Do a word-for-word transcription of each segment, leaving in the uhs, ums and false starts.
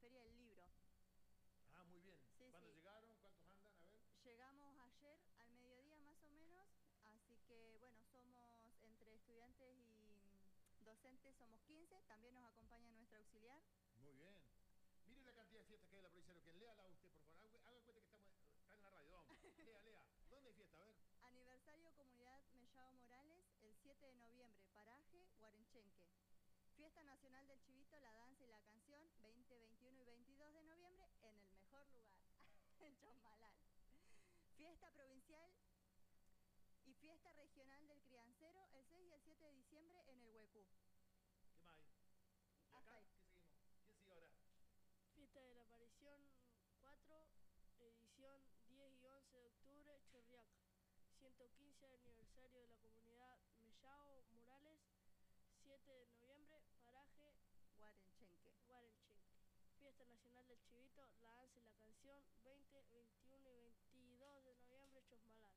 Feria del Libro. Ah, muy bien. Sí, ¿Cuándo sí. llegaron? ¿Cuántos andan? A ver. Llegamos ayer al mediodía más o menos, así que bueno, somos entre estudiantes y mm, docentes, somos quince, también nos acompaña nuestra auxiliar. Muy bien. Mire la cantidad de fiestas que hay en la provincia de Neuquén. Léala usted, por favor. Haga haga cuenta que estamos está en la radio. Vamos. Lea, lea. ¿Dónde hay fiesta? A ver. Aniversario Comunidad Mellao Morales, el siete de noviembre, paraje Guarenchenque. Fiesta Nacional del Chivito, la danza y la canción, veinte, veintiuno y veintidós de noviembre, en el mejor lugar, en Chosmalal. Fiesta provincial y fiesta regional del criancero, el seis y el siete de diciembre en el Huecú. ¿Qué más hay? ¿Y Hasta acá? ahí. ¿Qué seguimos? ¿Quién sigue ahora? Fiesta de la Aparición cuatro, edición diez y once de octubre, Chorriaca. ciento quince aniversario de la comunidad Mellao Morales, siete de noviembre, paraje Guarenchenque. Guarenchenque. Fiesta Nacional del Chivito, la danza y la canción, veinte, veintiuno y veintidós de noviembre, Chosmalal.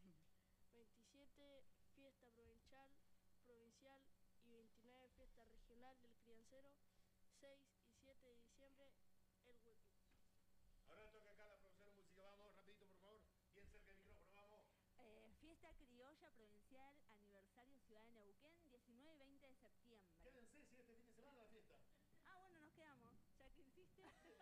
veintisiete, fiesta provincial, provincial y veintinueve, fiesta regional del criancero, seis y siete de diciembre, el Hueco. Ahora toca acá la profesora de música. Vamos, rapidito, por favor. Bien cerca del micrófono, vamos. Eh, fiesta criolla provincial, aniversario Ciudad de Neuquén, diecinueve y veinte de septiembre. Quédense si este fin de semana la fiesta. Ah, bueno, nos quedamos, ya que insiste.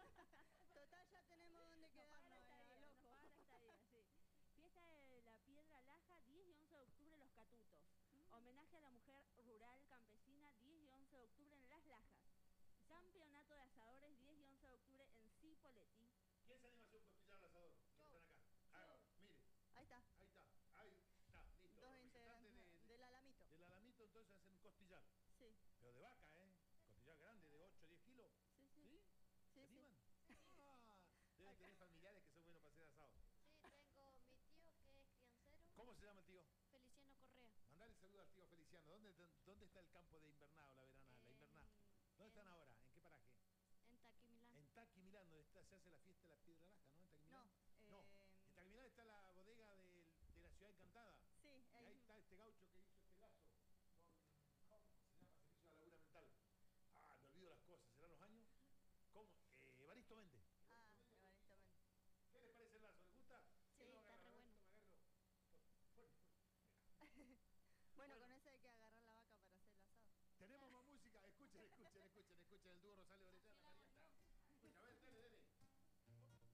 Total, ya tenemos donde Nos paga la quedarnos, estadía, eh, nos loco. paga la estadía, sí. Fiesta de la Piedra Laja, diez y once de octubre, Los Catutos. Mm. Homenaje a la mujer rural campesina, diez y once de octubre en Las Lajas. Campeonato de asadores, diez y once de octubre en Cipolletti. ¿Quién se anima a hacer un costillar al asador? Yo. Están acá. Haga, mire. Ahí está, Ahí está. Ahí está. Listo. dos Representante integrantes de- del Alamito. Del alamito, entonces hacen un costillar. Sí, Pero de vaca, ¿eh? Costillar grande, de ocho o diez kilos. sí, sí. ¿Sí? Sí, ¿Se sí. animan? Ah, deben tener familiares que son buenos para hacer asado. Sí, tengo mi tío que es criancero, ¿Cómo se llama el tío? Feliciano Correa. Mandale saludo al tío Feliciano. ¿Dónde, ¿Dónde está el campo de invernado, la verana, la En- invernada? ¿Dónde en- están ahora? ¿En qué paraje? En Taquimilán. En Taqui Milán, donde está, se hace la fiesta de la Piedra Laja, ¿no? En Taqui Milán. No, No. eh, En Taqui Milán está la bodega del- de la ciudad encantada. Sí, Y ahí está este gaucho que hizo este lazo. Con, ¿cómo se llama? Servicio de la laguna mental. Ah, me olvido las cosas. ¿Serán los años? ¿Cómo? Eh, Evaristo Méndez. Ah, Evaristo Méndez. ¿Qué les parece el lazo? ¿Les gusta? Sí, ¿Quién lo está agarra? re A ver, bueno. toma, agárralo. Fuerte, fuerte. Bueno, Bueno. con eso hay que agarrar la vaca para hacer el asado. Tenemos más música. Escuchen, escuchen, escuchen, escuchen el dúo Rosario Orellana.